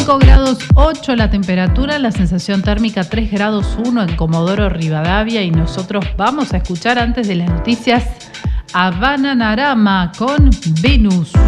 5 grados 8 la temperatura, la sensación térmica 3 grados 1 en Comodoro Rivadavia, y nosotros vamos a escuchar antes de las noticias a Bananarama con Venus.